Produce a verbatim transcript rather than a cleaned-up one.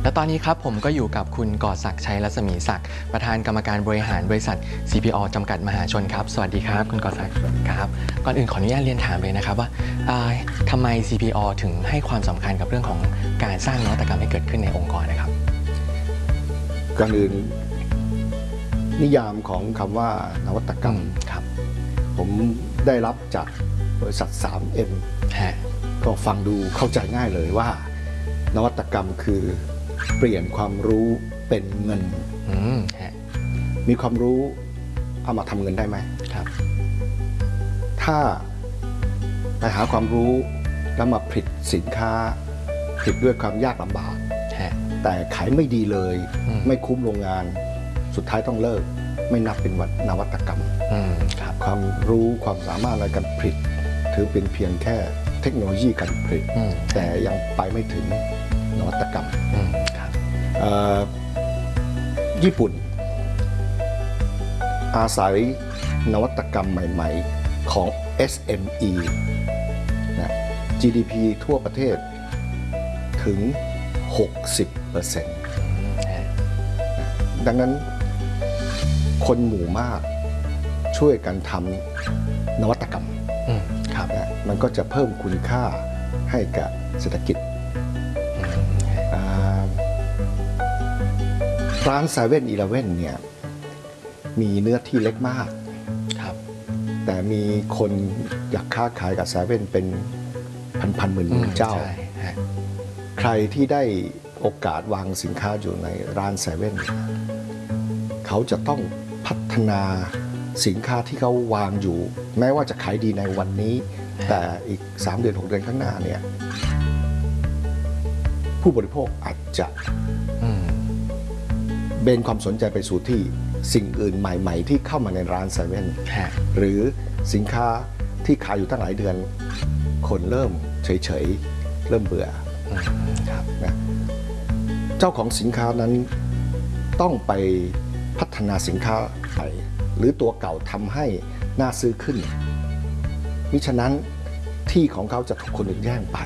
และตอนนี้ครับผมก็อยู่กับคุณกอศักดิ์ชัยรัศมีศักดิ์ประธานกรรมการบริหารบริษัท ซี พี โอ จำกัดมหาชนครับสวัสดีครับคุณกอศักดิ์ครับก่อนอื่นขออนุญาตเรียนถามเลยนะครับว่าทำไม ซี พี โอ ถึงให้ความสำคัญกับเรื่องของการสร้างนวัตกรรมให้เกิดขึ้นในองค์กรนะครับก่อนอื่นนิยามของคำว่านวัตกรรมครับผมได้รับจากบริษัท ทรี เอ็ม ก็ฟังดูเข้าใจง่ายเลยว่านวัตกรรมคือเปลี่ยนความรู้เป็นเงินมีความรู้เอามาทำเงินได้ไหมครับถ้าไปหาความรู้แล้วมาผลิตสินค้าผลิตด้วยความยากลำบากแต่ขายไม่ดีเลยไม่คุ้มโรงงานสุดท้ายต้องเลิกไม่นับเป็นนวัตกรรมความรู้ความสามารถในการผลิตถือเป็นเพียงแค่เทคโนโลยีการผลิตแต่ยังไปไม่ถึงนวัตกรรมญี่ปุ่นอาศัยนวัตกรรมใหม่ๆของ เอส เอ็ม อี นะ จี ดี พี ทั่วประเทศถึง หกสิบเปอร์เซ็นต์ ดังนั้นคนหมู่มากช่วยกันทำนวัตกรรมนะมันก็จะเพิ่มคุณค่าให้กับเศรษฐกิจร้านเซเว่นอีเลฟเว่นเนี่ยมีเนื้อที่เล็กมากแต่มีคนอยากค้าขายกับเซเว่นเป็นพันๆหมื่นๆเจ้าใครที่ได้โอกาสวางสินค้าอยู่ในร้านเซเว่นเขาจะต้องพัฒนาสินค้าที่เขาวางอยู่แม้ว่าจะขายดีในวันนี้แต่อีกสามเดือนหกเดือนข้างหน้าเนี่ยผู้บริโภคอาจจะเบนความสนใจไปสู่ที่สิ่งอื่นใหม่ๆที่เข้ามาในร้านเซเว่นหรือสินค้าที่ขายอยู่ตั้งหลายเดือนคนเริ่มเฉยๆเริ่มเบื่อนะเจ้าของสินค้านั้นต้องไปพัฒนาสินค้าใหม่หรือตัวเก่าทำให้น่าซื้อขึ้นมิฉะนั้นที่ของเขาจะถูกคนอื่นแย่งไป